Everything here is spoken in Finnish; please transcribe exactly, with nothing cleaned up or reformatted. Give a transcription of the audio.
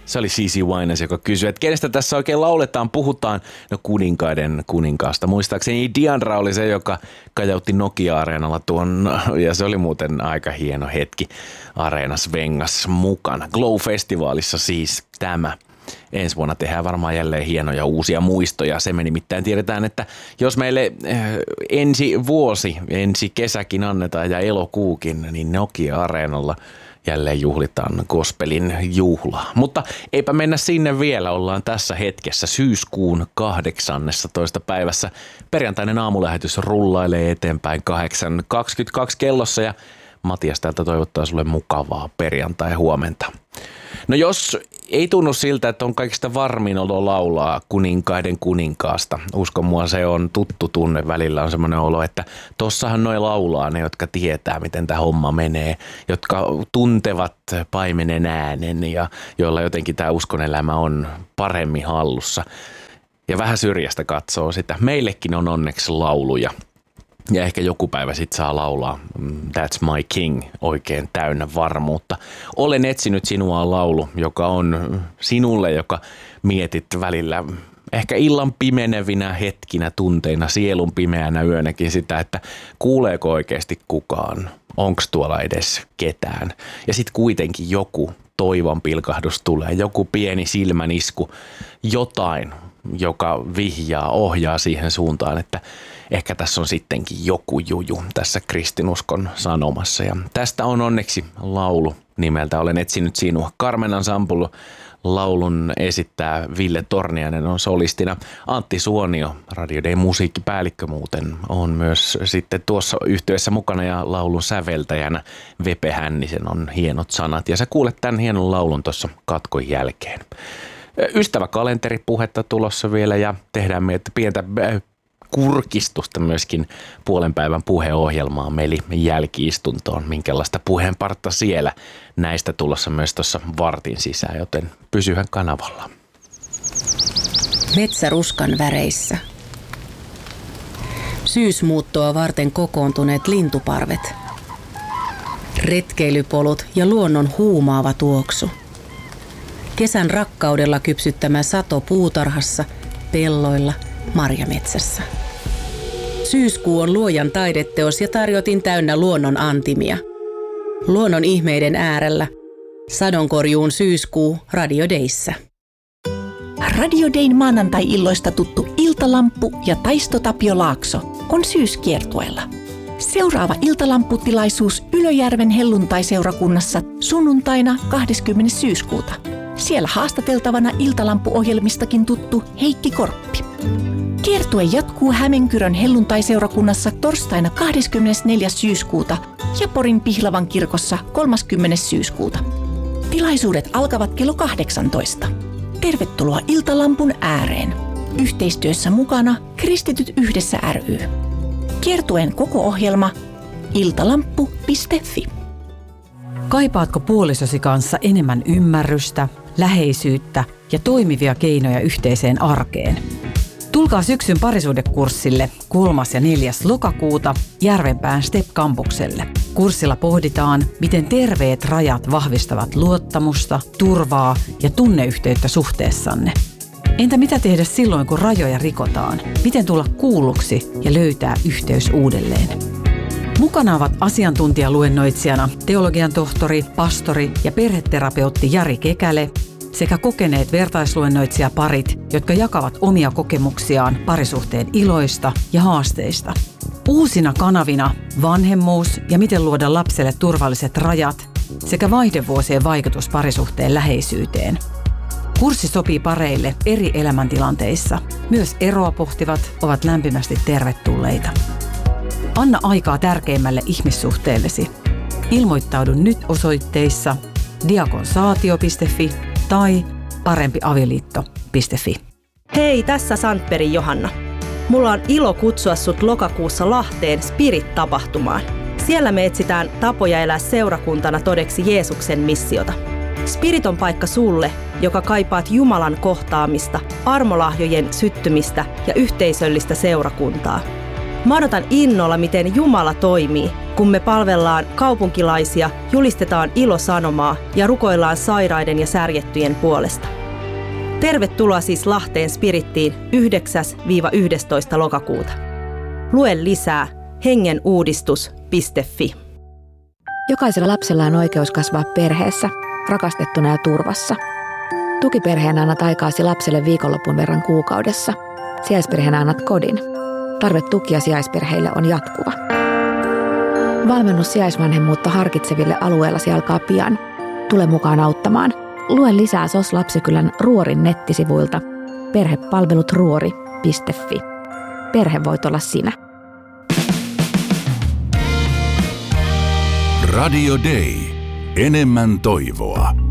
Se oli C C Winans, joka kysyi, että kenestä tässä oikein lauletaan, puhutaan. No kuninkaiden kuninkaasta. Muistaakseni Diandra oli se, joka kajautti Nokia-areenalla tuon, ja se oli muuten aika hieno hetki. Areenas Vengas mukana. Glow-festivaalissa siis tämä. Ensi vuonna tehdään varmaan jälleen hienoja uusia muistoja. Se me nimittäin tiedetään, että jos meille ensi vuosi, ensi kesäkin annetaan ja elokuukin, niin Nokia-areenalla jälleen juhlitaan gospelin juhlaa. Mutta eipä mennä sinne vielä, ollaan tässä hetkessä syyskuun kahdeksannessatoista päivässä. Perjantainen aamulähetys rullailee eteenpäin kahdeksan kaksikymmentäkaksi kellossa ja Matias täältä toivottaa sulle mukavaa perjantai huomenta. No jos ei tunnu siltä, että on kaikista varmin olo laulaa kuninkaiden kuninkaasta. Uskon mua, se on tuttu tunne. Välillä on semmoinen olo, että tossahan noi laulaa ne, jotka tietää, miten tämä homma menee. Jotka tuntevat paimenen äänen ja joilla jotenkin tämä uskonelämä on paremmin hallussa. Ja vähän syrjästä katsoo sitä. Meillekin on onneksi lauluja. Ja ehkä joku päivä sit saa laulaa That's My King oikein täynnä varmuutta. Olen etsinyt sinua laulu, joka on sinulle, joka mietit välillä ehkä illan pimenevinä hetkinä, tunteina, sielun pimeänä yönäkin sitä, että kuuleeko oikeasti kukaan, onko tuolla edes ketään. Ja sitten kuitenkin joku toivon pilkahdus tulee, joku pieni silmänisku, jotain, joka vihjaa, ohjaa siihen suuntaan, että ehkä tässä on sittenkin joku juju tässä kristinuskon sanomassa. Ja tästä on onneksi laulu nimeltä Olen etsinyt sinua. Carmen Ensemble laulun esittää Ville Torniainen, on solistina. Antti Suonio, Radio Day musiikkipäällikkö muuten, on myös sitten tuossa yhteydessä mukana ja laulun säveltäjänä. Vepe Hännisen on hienot sanat ja sä kuulet tämän hienon laulun tuossa katkon jälkeen. Ystäväkalenteripuhetta tulossa vielä ja tehdään meitä pientä kurkistusta myöskin puolen päivän puheohjelmaan, eli jälkiistuntoon, minkälaista puheenpartta siellä. Näistä tulossa myös tuossa vartin sisään, joten pysyhän kanavalla. Metsäruskan väreissä. Syysmuuttoa varten kokoontuneet lintuparvet. Retkeilypolut ja luonnon huumaava tuoksu. Kesän rakkaudella kypsyttämä sato puutarhassa, pelloilla, marjametsässä. Syyskuu on luojan taideteos ja tarjotin täynnä luonnon antimia. Luonnon ihmeiden äärellä. Sadonkorjuun syyskuu Radio Dayssä. Radio Dayn maanantai-illoista tuttu Iltalamppu ja Taisto Tapio Laakso on syyskiertueella. Seuraava iltalamputilaisuus Ylöjärven helluntaiseurakunnassa sunnuntaina kahdeskymmenes syyskuuta. Siellä haastateltavana iltalampuohjelmistakin tuttu Heikki Korppi. Kiertue jatkuu Hämeenkyrön helluntaiseurakunnassa torstaina kahdeskymmenesneljäs syyskuuta ja Porin Pihlavan kirkossa kolmaskymmenes syyskuuta. Tilaisuudet alkavat kello kahdeksantoista. Tervetuloa Iltalampun ääreen. Yhteistyössä mukana Kristityt yhdessä ry. Kiertueen koko ohjelma iltalamppu piste fi. Kaipaatko puolisosi kanssa enemmän ymmärrystä, läheisyyttä ja toimivia keinoja yhteiseen arkeen? Tulkaa syksyn parisuhdekurssille kolmas ja neljäs lokakuuta Järvenpään Step-kampukselle. Kurssilla pohditaan, miten terveet rajat vahvistavat luottamusta, turvaa ja tunneyhteyttä suhteessanne. Entä mitä tehdä silloin, kun rajoja rikotaan? Miten tulla kuulluksi ja löytää yhteys uudelleen? Mukana ovat asiantuntijaluennoitsijana teologian tohtori, pastori ja perheterapeutti Jari Kekäle sekä kokeneet vertaisluennoitsijaparit, jotka jakavat omia kokemuksiaan parisuhteen iloista ja haasteista. Uusina kanavina vanhemmuus ja miten luoda lapselle turvalliset rajat sekä vaihdevuosien vaikutus parisuhteen läheisyyteen. Kurssi sopii pareille eri elämäntilanteissa. Myös eroa pohtivat ovat lämpimästi tervetulleita. Anna aikaa tärkeimmälle ihmissuhteellesi. Ilmoittaudu nyt osoitteissa diakonsaatio piste fi tai parempiavioliitto piste fi. Hei, tässä Sandbergin Johanna. Mulla on ilo kutsua sut lokakuussa Lahteen Spirit-tapahtumaan. Siellä me etsitään tapoja elää seurakuntana todeksi Jeesuksen missiota. Spirit on paikka sulle, joka kaipaat Jumalan kohtaamista, armolahjojen syttymistä ja yhteisöllistä seurakuntaa. Mä odotan innolla, miten Jumala toimii, kun me palvellaan kaupunkilaisia, julistetaan ilosanomaa ja rukoillaan sairaiden ja särjettyjen puolesta. Tervetuloa siis Lahteen Spirittiin yhdeksäs yhdestoista lokakuuta. Lue lisää hengenuudistus piste fi. Jokaisella lapsella on oikeus kasvaa perheessä, rakastettuna ja turvassa. Tukiperheenä annat aikaasi lapselle viikonlopun verran kuukaudessa. Sijaisperheenä annat kodin. Tarve tukia sijaisperheille on jatkuva. Valmennus sijaisvanhemmuutta harkitseville alueellasi alkaa pian. Tule mukaan auttamaan. Lue lisää S O S Lapsikylän Ruorin nettisivuilta perhepalvelut ruori piste fi. Perhe voit olla sinä. Radio Day. Enemmän toivoa.